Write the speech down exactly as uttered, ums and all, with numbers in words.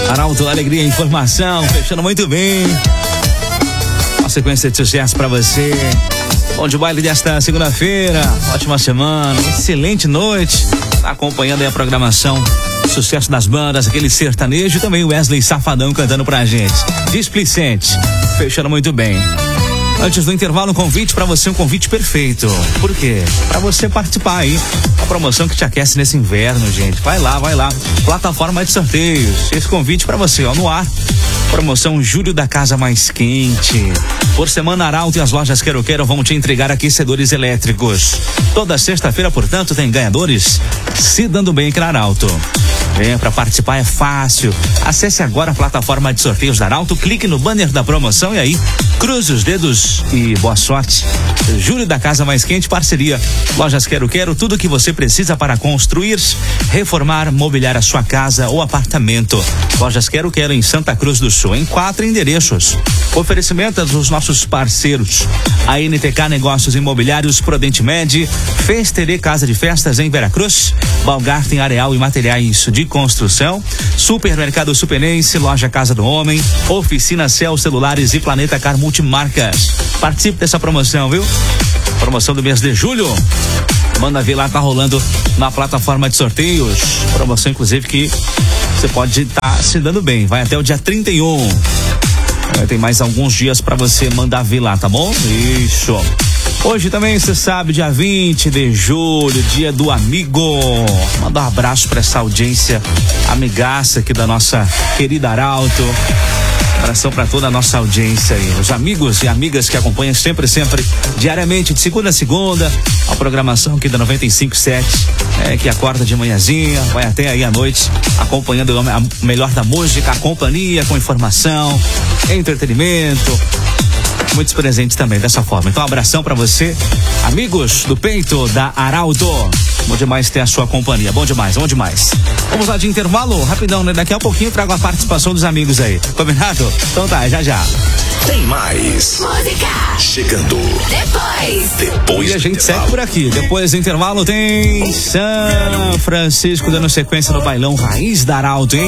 Arauto, alegria e informação, fechando muito bem. Uma sequência de sucesso pra você. Bom de baile desta segunda-feira, ótima semana, excelente noite. Tá acompanhando aí a programação, sucesso das bandas, aquele sertanejo e também o Wesley Safadão cantando pra gente. Displicente, fechando muito bem. Antes do intervalo, um convite pra você, um convite perfeito. Por quê? Pra você participar aí. Uma promoção que te aquece nesse inverno, gente. Vai lá, vai lá. Plataforma de sorteios. Esse convite pra você, ó, no ar. Promoção Julho da Casa Mais Quente. Por semana, Arauto e as lojas Quero Quero vão te entregar aquecedores elétricos. Toda sexta-feira, portanto, tem ganhadores se dando bem aqui na Arauto. Venha para participar, é fácil. Acesse agora a plataforma de sorteios da Arauto, clique no banner da promoção e aí cruze os dedos e boa sorte. Julho da Casa Mais Quente, parceria Lojas Quero Quero, tudo que você precisa para construir, reformar, mobiliar a sua casa ou apartamento. Lojas Quero Quero em Santa Cruz do Sul, em quatro endereços. Oferecimento dos nossos parceiros: a N T K Negócios Imobiliários, Prodente Med, Festere Casa de Festas em Veracruz, Balgarten Areal e Materiais de Construção, Supermercado Supernense, Loja Casa do Homem, Oficina Cell Celulares e Planeta Car Multimarcas. Participe dessa promoção, viu? Promoção do mês de julho. Manda ver lá, tá rolando na plataforma de sorteios. Promoção, inclusive, que você pode estar tá se dando bem. Vai até o dia trinta e um. Tem mais alguns dias para você mandar ver lá, tá bom? Isso. Hoje também, você sabe, dia vinte de julho, dia do amigo. Manda um abraço para essa audiência amigaça aqui da nossa querida Arauto. Abração para toda a nossa audiência aí, os amigos e amigas que acompanham sempre, sempre, diariamente, de segunda a segunda, a programação aqui da noventa e cinco ponto sete, é, que acorda de manhãzinha, vai até aí à noite, acompanhando o melhor da música, a companhia, com informação, entretenimento, muitos presentes também dessa forma. Então, um abração para você, amigos do peito da Arauto. Bom demais ter a sua companhia, bom demais, bom demais. Vamos lá de intervalo, rapidão, né? Daqui a pouquinho trago a participação dos amigos aí, combinado? Então tá, já já. Tem mais música chegando depois. Depois e a gente segue por aqui. Depois do intervalo tem São Francisco dando sequência no bailão Raiz da Arauto, hein?